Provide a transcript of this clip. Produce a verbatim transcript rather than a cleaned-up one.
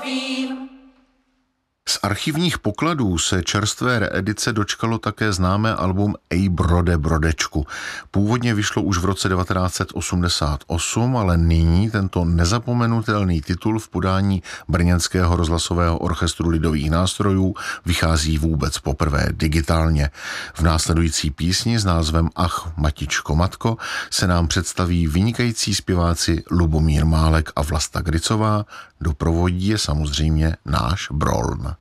vím. Z archivních pokladů se čerstvé reedice dočkalo také známé album Ej brode brodečku. Původně vyšlo už v roce devatenáct set osmdesát osm, ale nyní tento nezapomenutelný titul v podání brněnského rozhlasového orchestru lidových nástrojů vychází vůbec poprvé digitálně. V následující písni s názvem Ach, Matičko, Matko se nám představí vynikající zpěváci Lubomír Málek a Vlasta Gricová, doprovodí je samozřejmě náš Broln.